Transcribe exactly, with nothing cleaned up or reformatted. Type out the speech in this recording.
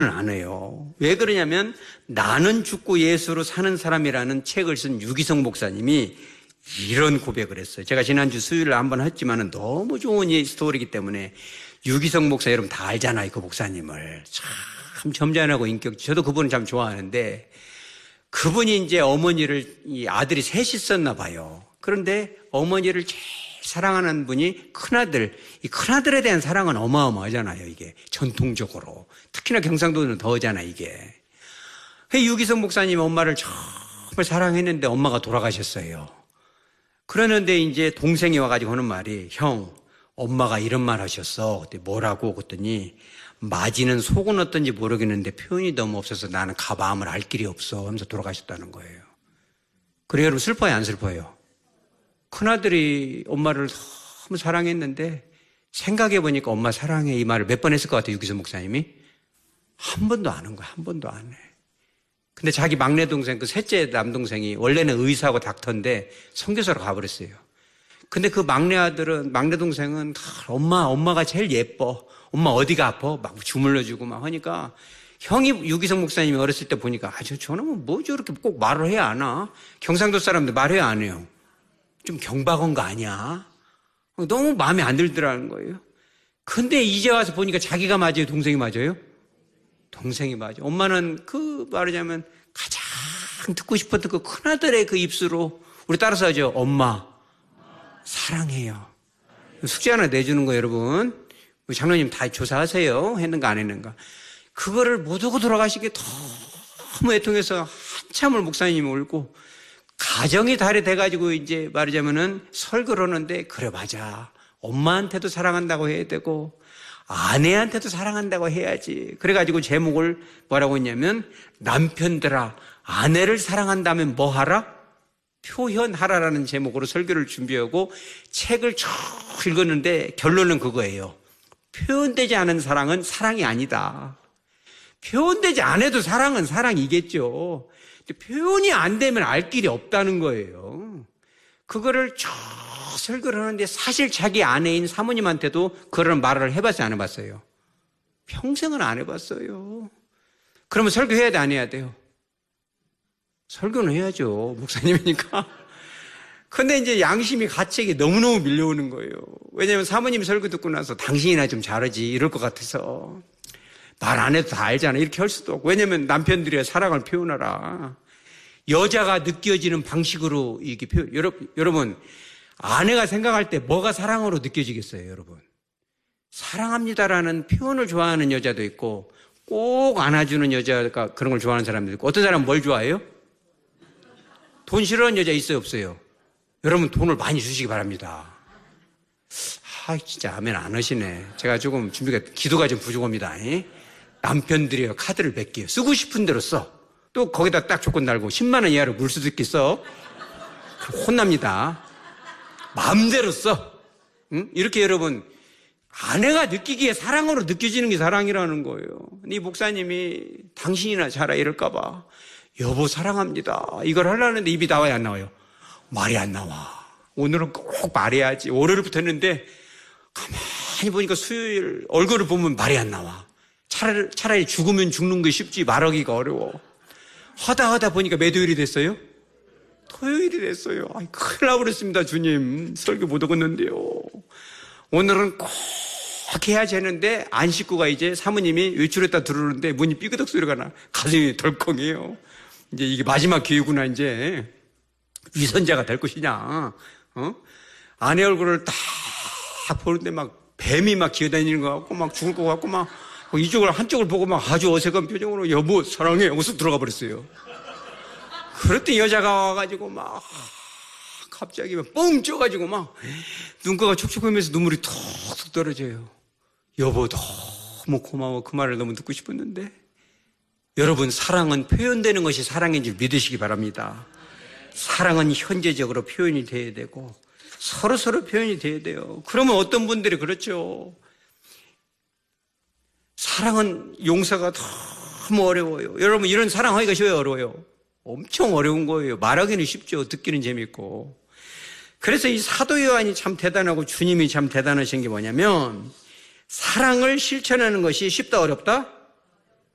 안 해요. 왜 그러냐면 나는 죽고 예수로 사는 사람이라는 책을 쓴 유기성 목사님이 이런 고백을 했어요. 제가 지난주 수요일에 한번 했지만 너무 좋은 이 스토리이기 때문에 유기성 목사 여러분 다 알잖아요. 그 목사님을. 참 점잖하고 인격적. 저도 그분을 참 좋아하는데 그분이 이제 어머니를 이 아들이 셋이 있었나 봐요. 그런데 어머니를 제일 사랑하는 분이 큰아들. 이 큰아들에 대한 사랑은 어마어마하잖아요. 이게 전통적으로. 특히나 경상도는 더하잖아요. 이게. 유기성 목사님이 엄마를 정말 사랑했는데 엄마가 돌아가셨어요. 그러는데 이제 동생이 와가지고 하는 말이 형 엄마가 이런 말 하셨어. 그때 뭐라고 그랬더니 맞이는 속은 어떤지 모르겠는데 표현이 너무 없어서 나는 가마음을 알 길이 없어 하면서 돌아가셨다는 거예요. 그래 여러분 슬퍼요 안 슬퍼요? 큰아들이 엄마를 너무 사랑했는데 생각해보니까 엄마 사랑해 이 말을 몇 번 했을 것 같아요. 유기성 목사님이 한 번도 안 한 거야. 한 번도 안 해. 근데 자기 막내 동생 그 셋째 남동생이 원래는 의사하고 닥터인데 선교사로 가버렸어요. 근데 그 막내 아들은 막내 동생은 엄마 엄마가 제일 예뻐. 엄마 어디가 아파? 막 주물러주고 막 하니까 형이 유기성 목사님이 어렸을 때 보니까 아저 저놈은 뭐 저렇게 꼭 말을 해야 하나? 경상도 사람들 말해야 안 해요. 좀 경박한 거 아니야? 너무 마음에 안 들더라는 거예요. 근데 이제 와서 보니까 자기가 맞아요? 동생이 맞아요? 동생이 맞아. 엄마는 그 말하자면 가장 듣고 싶었던 그 큰아들의 그 입술로 우리 따라서 하죠. 엄마 사랑해요. 숙제 하나 내주는 거 여러분. 우리 장로님 다 조사하세요. 했는가 안 했는가. 그거를 못 오고 돌아가시기에 너무 애통해서 한참을 목사님이 울고 가정이 달이 돼가지고 이제 말하자면은 설교를 하는데 그래 맞아. 엄마한테도 사랑한다고 해야 되고 아내한테도 사랑한다고 해야지. 그래가지고 제목을 뭐라고 했냐면 남편들아 아내를 사랑한다면 뭐 하라? 표현하라라는 제목으로 설교를 준비하고 책을 쭉 읽었는데 결론은 그거예요. 표현되지 않은 사랑은 사랑이 아니다. 표현되지 않아도 사랑은 사랑이겠죠. 근데 표현이 안 되면 알 길이 없다는 거예요. 그거를 쭉 설교를 하는데 사실 자기 아내인 사모님한테도 그런 말을 해봤어요, 안 해봤어요? 평생은 안 해봤어요. 그러면 설교해야 돼, 안 해야 돼요? 설교는 해야죠, 목사님이니까. 근데 이제 양심이 가책이 너무너무 밀려오는 거예요. 왜냐하면 사모님 설교 듣고 나서 당신이나 좀 잘하지 이럴 것 같아서 말 안 해도 다 알잖아 이렇게 할 수도 없고. 왜냐하면 남편들이 사랑을 표현하라. 여자가 느껴지는 방식으로 이게 표현. 여러분, 여러분 아내가 생각할 때 뭐가 사랑으로 느껴지겠어요, 여러분? 사랑합니다라는 표현을 좋아하는 여자도 있고 꼭 안아주는 여자가 그런 걸 좋아하는 사람도 있고 어떤 사람은 뭘 좋아해요? 돈 싫어하는 여자 있어요, 없어요? 여러분 돈을 많이 주시기 바랍니다. 아, 진짜 아멘 안 하시네. 제가 조금 준비가 기도가 좀 부족합니다. 남편들이요 카드를 몇 개요. 쓰고 싶은 대로 써. 또 거기다 딱 조건 달고 십만 원 이하로 물 수도 있게 써. 혼납니다. 마음대로 써. 응? 이렇게 여러분 아내가 느끼기에 사랑으로 느껴지는 게 사랑이라는 거예요. 네 목사님이 당신이나 잘하 이럴까 봐 여보 사랑합니다 이걸 하려는데 입이 나와요 안 나와요? 말이 안 나와. 오늘은 꼭 말해야지. 월요일부터 했는데 가만히 보니까 수요일 얼굴을 보면 말이 안 나와. 차라리, 차라리 죽으면 죽는 게 쉽지 말하기가 어려워. 하다 하다 보니까 몇 요일이 됐어요? 토요일이 됐어요. 아이, 큰일 나버렸습니다, 주님. 설교 못 오겠는데요. 오늘은 꼭 해야지 했는데 안 씻고가 이제 사모님이 외출했다 들어오는데 문이 삐그덕 소리가 나. 가슴이 덜컹해요. 이제 이게 마지막 기회구나, 이제. 위선자가 될 것이냐, 어? 아내 얼굴을 딱 보는데 막 뱀이 막 기어다니는 것 같고 막 죽을 것 같고 막 이쪽을 한쪽을 보고 막 아주 어색한 표정으로 여보 사랑해 하고서 들어가 버렸어요. 그랬더니 여자가 와가지고 막 갑자기 막 뻥 쪄가지고 막 눈가가 촉촉하면서 눈물이 톡톡 떨어져요. 여보 너무 고마워. 그 말을 너무 듣고 싶었는데. 여러분 사랑은 표현되는 것이 사랑인 줄 믿으시기 바랍니다. 사랑은 현재적으로 표현이 돼야 되고 서로서로 표현이 돼야 돼요. 그러면 어떤 분들이 그렇죠. 사랑은 용서가 너무 어려워요. 여러분 이런 사랑하기가 쉬워요, 어려워요? 엄청 어려운 거예요. 말하기는 쉽죠. 듣기는 재밌고. 그래서 이 사도 요한이 참 대단하고 주님이 참 대단하신 게 뭐냐면 사랑을 실천하는 것이 쉽다 어렵다?